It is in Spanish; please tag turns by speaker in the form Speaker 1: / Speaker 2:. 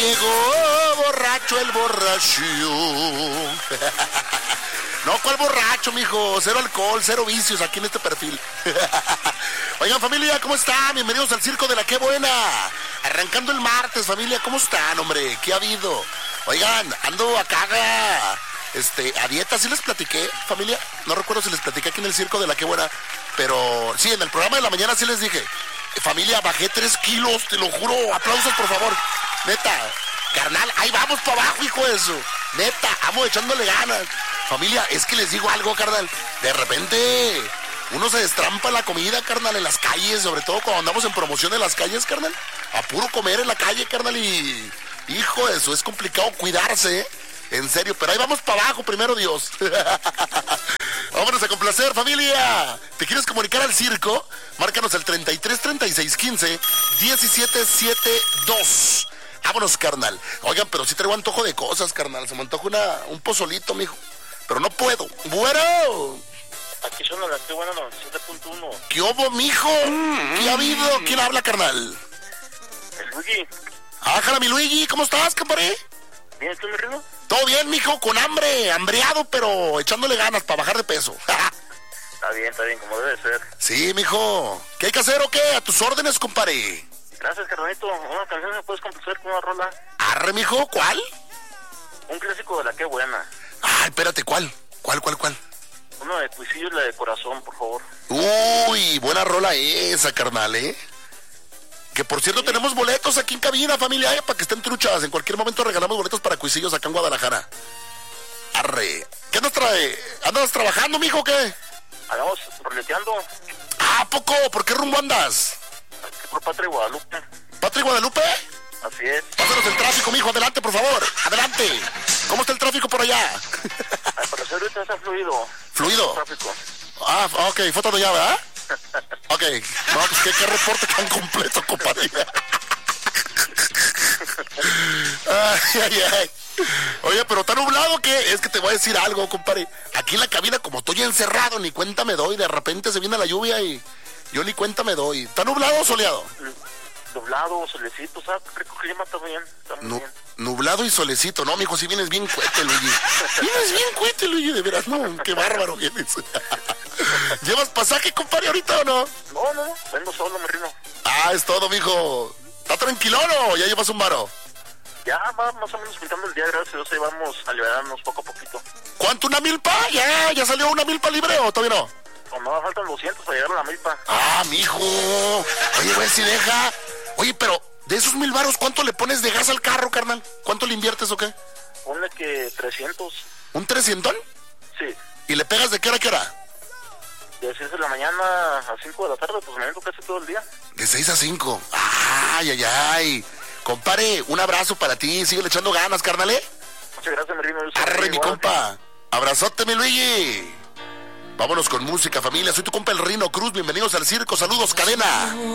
Speaker 1: llegó borracho el borracho. No, ¿cuál borracho, mijo? Cero alcohol, cero vicios aquí en este perfil. Oigan, familia, ¿cómo están? Bienvenidos al Circo de la Qué Buena. Arrancando el martes, familia, ¿cómo están, hombre? ¿Qué ha habido? Oigan, ando acá a dieta. ¿Sí les platiqué, familia? No recuerdo si les platiqué aquí en el Circo de la Qué Buena, pero sí, en el programa de la mañana sí les dije, familia, bajé 3 kilos, te lo juro. Aplausos, por favor. Neta, carnal, ahí vamos para abajo, hijo de eso. Neta, amo echándole ganas. Familia, es que les digo algo, carnal. De repente uno se destrampa la comida, carnal, en las calles, sobre todo cuando andamos en promoción en las calles, carnal. A puro comer en la calle, carnal, y hijo de eso, es complicado cuidarse, ¿eh? En serio, pero ahí vamos para abajo, primero Dios. Vámonos a complacer, familia. ¿Te quieres comunicar al circo? Márcanos al 33 36 15 17 72. Vámonos, carnal. Oigan, pero sí traigo antojo de cosas, carnal. Se me antoja un pozolito, mijo. Pero no puedo. ¡Bueno!
Speaker 2: Aquí suena la Qué Buena 97.1.
Speaker 1: ¿Qué hubo, mijo? ¿Qué ha habido? ¿Quién habla, carnal?
Speaker 2: El Luigi.
Speaker 1: Ájala, mi Luigi. ¿Cómo estás, compadre?
Speaker 2: ¿Bien, tú, mi Rino?
Speaker 1: Todo bien, mijo. Con hambre. Hambreado, pero echándole ganas para bajar de peso.
Speaker 2: Está bien, como debe ser.
Speaker 1: Sí, mijo. ¿Qué hay que hacer o qué? A tus órdenes, compadre.
Speaker 2: Gracias, carnalito. Una canción me puedes complacer con una rola.
Speaker 1: Arre, mijo. ¿Cuál?
Speaker 2: Un clásico de la Qué Buena.
Speaker 1: Ay, espérate, ¿cuál? ¿Cuál?
Speaker 2: Uno de Cuisillo y la de Corazón, por favor.
Speaker 1: Uy, buena rola esa, carnal, ¿eh? Que por cierto, sí, tenemos boletos aquí en cabina, familia, para que estén truchas. En cualquier momento regalamos boletos para Cuisillos acá en Guadalajara. Arre. ¿Qué nos trae? ¿Andas trabajando, mijo, o qué?
Speaker 2: Andamos roleteando.
Speaker 1: ¿A poco? ¿Por qué rumbo andas?
Speaker 2: Aquí por Patria y Guadalupe.
Speaker 1: ¿Patria y Guadalupe?
Speaker 2: Así es.
Speaker 1: Pásanos el tráfico, mijo, adelante, por favor. Adelante. ¿Cómo está el tráfico por allá?
Speaker 2: Al parecer ahorita está fluido.
Speaker 1: ¿Fluido?
Speaker 2: Tráfico.
Speaker 1: Ah, ok, foto de ya, ¿verdad? Ok, no, pues qué reporte tan completo, compadre. Ay. Oye, pero está nublado, ¿qué? Es que te voy a decir algo, compadre. Aquí en la cabina, como estoy encerrado, ni cuenta me doy. De repente se viene la lluvia y yo ni cuenta me doy. ¿Está nublado o soleado?
Speaker 2: Nublado, solecito, ¿sabes? Rico clima también. Está muy bien.
Speaker 1: Nublado y solecito, no, mijo, si vienes bien cuete, Luigi. Vienes bien cuete, Luigi, de veras, no, qué bárbaro vienes. ¿Llevas pasaje, compadre, ahorita o no?
Speaker 2: No, vengo solo, mi Rino.
Speaker 1: Ah, es todo, mijo. ¿Está tranquilón o ya llevas un varo?
Speaker 2: Ya va más o menos pintando el día, gracias a Dios, ahí vamos a liberarnos poco a poquito.
Speaker 1: ¿Cuánto, una milpa? ¿Ya salió una milpa libre o todavía no?
Speaker 2: No, faltan 200 para llegar a la milpa.
Speaker 1: Ah, mijo. Oye, güey, si deja. Oye, pero de esos 1,000 varos, ¿cuánto le pones de gas al carro, carnal? ¿Cuánto le inviertes o qué?
Speaker 2: Ponle que 300.
Speaker 1: ¿Un 300?
Speaker 2: Sí.
Speaker 1: ¿Y le pegas de qué hora a qué hora?
Speaker 2: De 6 de la mañana a 5 de la tarde, pues me vengo casi todo el día.
Speaker 1: De 6 a 5. Ay. Compadre, un abrazo para ti. Sigue echando ganas, carnal, ¿eh?
Speaker 2: Muchas gracias, mi Rino.
Speaker 1: Arre, mi compa. Abrazote, mi Luigi. Vámonos con música, familia. Soy tu compa el Rino Cruz. Bienvenidos al circo. Saludos, cadena.